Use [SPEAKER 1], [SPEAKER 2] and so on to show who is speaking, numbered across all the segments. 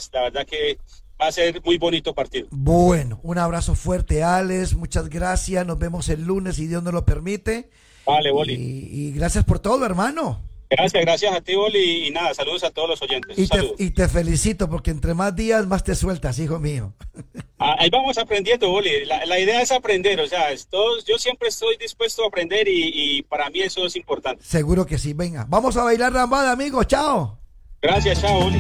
[SPEAKER 1] pues la verdad que va a ser muy bonito partido.
[SPEAKER 2] Bueno, un abrazo fuerte, Alex, muchas gracias, nos vemos el lunes si Dios nos lo permite.
[SPEAKER 1] Vale, Boli.
[SPEAKER 2] Y gracias por todo, hermano.
[SPEAKER 1] Gracias a ti, Boli, y nada, saludos a todos los oyentes.
[SPEAKER 2] Y te felicito porque entre más días más te sueltas, hijo mío.
[SPEAKER 1] Ahí vamos aprendiendo, Boli. La idea es aprender, o sea, yo siempre estoy dispuesto a aprender y para mí eso es importante.
[SPEAKER 2] Seguro que sí, venga. Vamos a bailar lambada, amigos, chao.
[SPEAKER 1] Gracias, chao, Boli.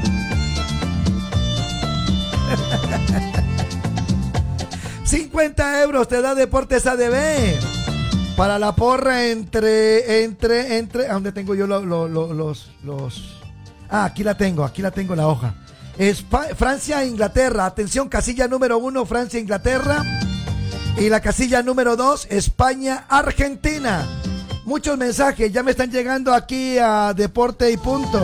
[SPEAKER 2] 50 euros te da Deportes ADB. Para la porra entre. ¿A dónde tengo yo los? Aquí la tengo la hoja. Francia e Inglaterra. Atención, casilla número 1, Francia e Inglaterra. Y la casilla número 2, España, Argentina. Muchos mensajes, ya me están llegando aquí a Deporte y Punto.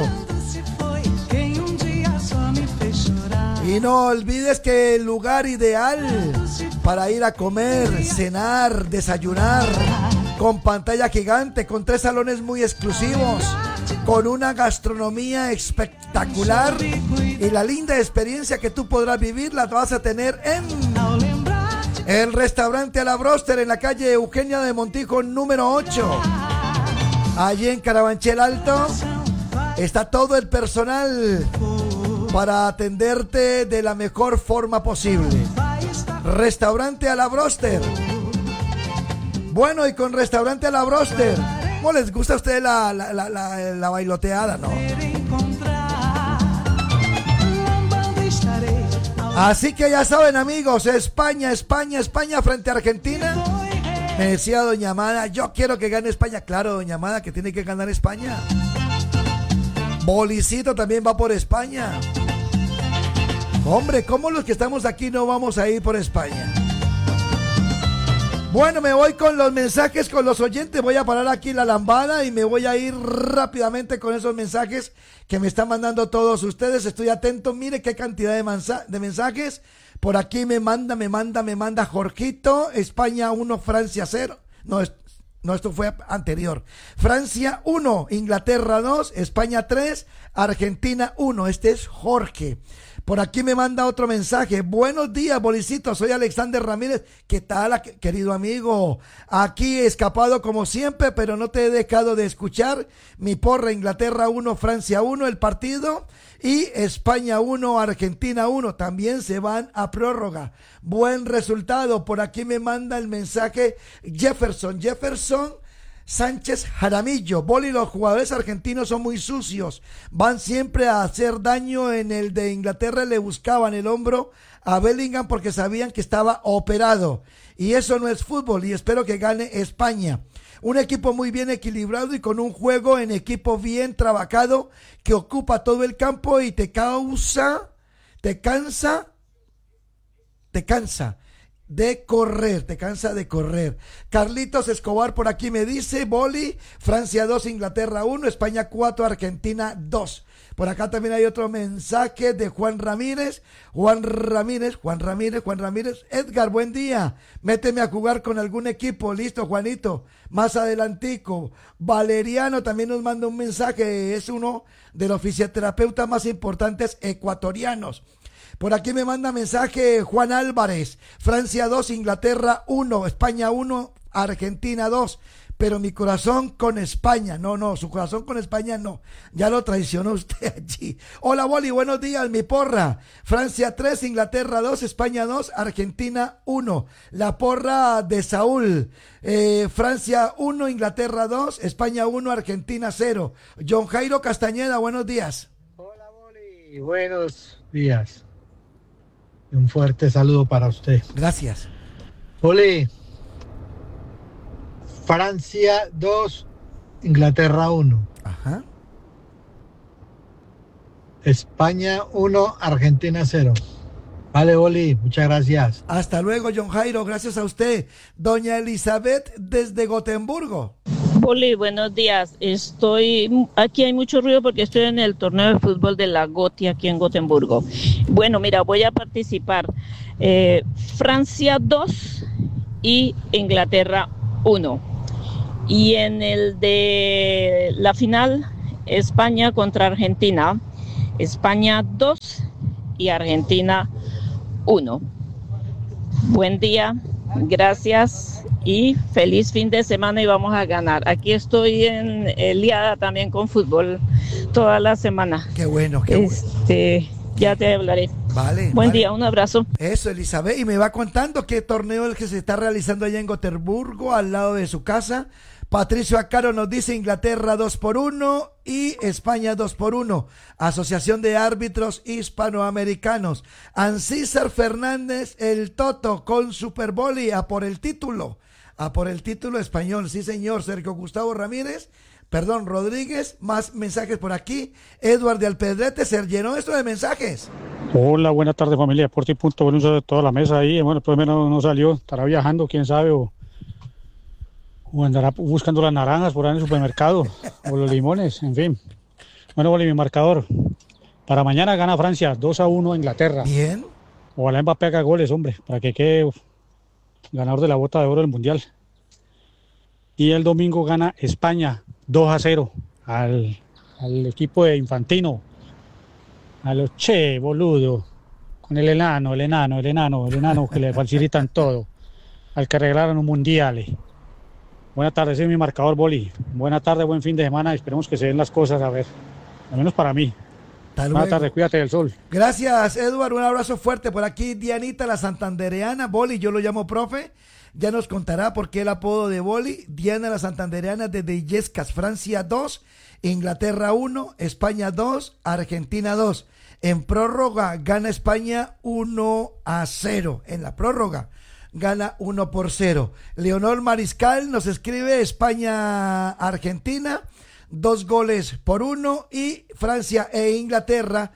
[SPEAKER 2] Y no olvides que el lugar ideal para ir a comer, cenar, desayunar, con pantalla gigante, con 3 salones muy exclusivos, con una gastronomía espectacular y la linda experiencia que tú podrás vivir la vas a tener en el restaurante A la Broster en la calle Eugenia de Montijo número 8. Allí en Carabanchel Alto está todo el personal para atenderte de la mejor forma posible. Restaurante A la Broster. Bueno, y con Restaurante A la Broster, ¿cómo les gusta a ustedes la bailoteada, no? Así que ya saben, amigos, España frente a Argentina. Me decía doña Amada, yo quiero que gane España. Claro, doña Amada, que tiene que ganar España. Bolicito también va por España. Hombre, ¿cómo los que estamos aquí no vamos a ir por España? Bueno, me voy con los mensajes, con los oyentes. Voy a parar aquí la lambada y me voy a ir rápidamente con esos mensajes que me están mandando todos ustedes. Estoy atento, mire qué cantidad de mensajes. Por aquí me manda Jorgito. España 1, Francia 0. No, esto fue anterior. Francia 1, Inglaterra 2, España 3, Argentina 1. Este es Jorge. Por aquí me manda otro mensaje. Buenos días, Bolicito. Soy Alexander Ramírez. ¿Qué tal, querido amigo? Aquí escapado como siempre, pero no te he dejado de escuchar. Mi porra, Inglaterra 1, Francia 1, el partido. Y España 1, Argentina 1. También se van a prórroga. Buen resultado. Por aquí me manda el mensaje Jefferson Sánchez Jaramillo. Boli, los jugadores argentinos son muy sucios, van siempre a hacer daño. En el de Inglaterra le buscaban el hombro a Bellingham porque sabían que estaba operado, y eso no es fútbol, y espero que gane España. Un equipo muy bien equilibrado y con un juego en equipo bien trabajado que ocupa todo el campo y te cansa de correr. Carlitos Escobar por aquí me dice, Boli, Francia 2, Inglaterra 1, España 4, Argentina 2. Por acá también hay otro mensaje de Juan Ramírez. Edgar, buen día. Méteme a jugar con algún equipo. Listo, Juanito. Más adelantico. Valeriano también nos manda un mensaje. Es uno de los fisioterapeutas más importantes ecuatorianos. Por aquí me manda mensaje Juan Álvarez. Francia 2, Inglaterra 1, España 1, Argentina 2. Pero mi corazón con España. No, su corazón con España no. Ya lo traicionó usted allí. Hola, Boli, buenos días, mi porra. Francia 3, Inglaterra 2, España 2, Argentina 1. La porra de Saúl. Francia 1, Inglaterra 2, España 1, Argentina 0. John Jairo Castañeda, buenos días.
[SPEAKER 3] Hola, Boli, buenos días. Un fuerte saludo para usted.
[SPEAKER 2] Gracias.
[SPEAKER 3] Boli. Francia 2, Inglaterra 1.
[SPEAKER 2] Ajá.
[SPEAKER 3] España 1, Argentina 0. Vale, Boli, muchas gracias.
[SPEAKER 2] Hasta luego, John Jairo, gracias a usted. Doña Elizabeth desde Gotemburgo.
[SPEAKER 4] Boli, buenos días. Aquí hay mucho ruido porque estoy en el torneo de fútbol de la Goti aquí en Gotemburgo. Bueno, mira, voy a participar. Francia 2 y Inglaterra 1. Y en el de la final, España contra Argentina, España 2, y Argentina 1. Buen día, gracias y feliz fin de semana y vamos a ganar. Aquí estoy liada también con fútbol toda la semana.
[SPEAKER 2] Qué bueno, qué bueno.
[SPEAKER 4] Ya te hablaré.
[SPEAKER 2] Vale.
[SPEAKER 4] Buen día, un abrazo.
[SPEAKER 2] Eso, Elizabeth. Y me va contando qué torneo es el que se está realizando allá en Gotemburgo, al lado de su casa. Patricio Acaro nos dice Inglaterra 2-1 y España 2-1. Asociación de Árbitros Hispanoamericanos. Ancísar Fernández, el Toto con Super Boli, a por el título español. Sí, señor. Sergio Gustavo Rodríguez, más mensajes por aquí. Edward de Alpedrete, se llenó esto de mensajes.
[SPEAKER 5] Hola, buena tarde familia, Deporte y Punto, bueno, de toda la mesa ahí, bueno, pues menos no salió, estará viajando, quién sabe, o andará buscando las naranjas por ahí en el supermercado, o los limones, en fin. Bueno, Boli, mi marcador, para mañana gana Francia, 2-1 a Inglaterra.
[SPEAKER 2] Bien.
[SPEAKER 5] Ojalá Mbappé haga goles, hombre, para que quede ganador de la bota de oro del Mundial. Y el domingo gana España, 2-0 al equipo de Infantino, a los boludo, con el enano que le facilitan todo, al que arreglaron un mundial. Buenas tardes, ese es mi marcador, Boli. Buena tarde, buen fin de semana, esperemos que se den las cosas, a ver, al menos para mí. Buenas tardes, cuídate del sol.
[SPEAKER 2] Gracias, Edward, un abrazo fuerte. Por aquí Dianita, la santandereana, Boli, yo lo llamo profe. Ya nos contará por qué el apodo de Boli. Diana la santandereana desde Illescas, Francia 2, Inglaterra 1, España 2, Argentina 2. En prórroga gana España 1-0. En la prórroga gana 1-0. Leonor Mariscal nos escribe España-Argentina, 2-1 y Francia e Inglaterra,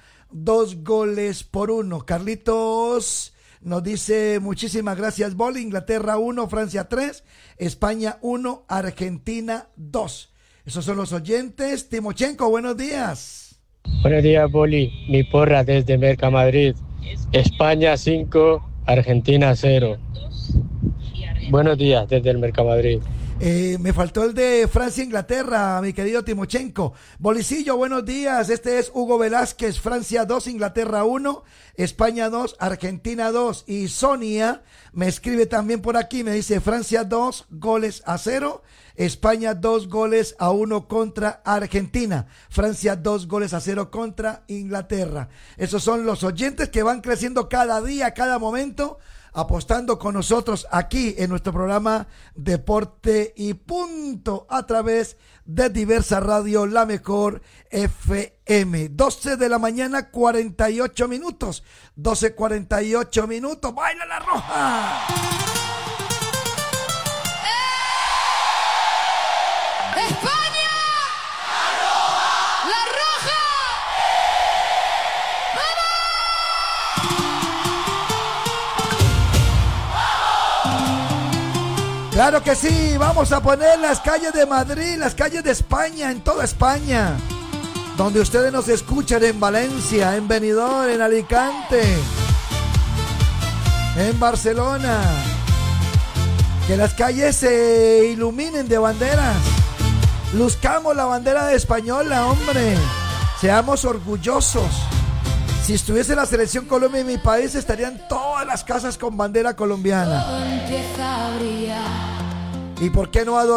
[SPEAKER 2] 2-1. Carlitos nos dice muchísimas gracias, Boli. Inglaterra 1, Francia 3, España 1, Argentina 2. Esos son los oyentes. Timochenko, buenos días.
[SPEAKER 6] Buenos días, Boli. Mi porra desde Mercamadrid. España 5, Argentina 0. Buenos días desde el Mercamadrid.
[SPEAKER 2] Me faltó el de Francia-Inglaterra, mi querido Timochenko. Bolicillo, buenos días. Este es Hugo Velázquez. Francia 2, Inglaterra 1, España 2, Argentina 2. Y Sonia me escribe también por aquí, me dice Francia 2-0, España 2-1 contra Argentina. Francia 2-0 contra Inglaterra. Esos son los oyentes que van creciendo cada día, cada momento, apostando con nosotros aquí en nuestro programa Deporte y Punto a través de Diversa Radio, la mejor FM. 12 de la mañana, 48 minutos. 12:48 minutos. ¡Baila la roja!
[SPEAKER 7] ¡España! ¡La roja!
[SPEAKER 2] Claro que sí, vamos a poner las calles de Madrid, las calles de España, en toda España, donde ustedes nos escuchan, en Valencia, en Benidorm, en Alicante, en Barcelona. Que las calles se iluminen de banderas. Luzcamos la bandera española, hombre. Seamos orgullosos. Si estuviese la selección Colombia en mi país, estarían todas las casas con bandera colombiana. ¿Y por qué no adornar?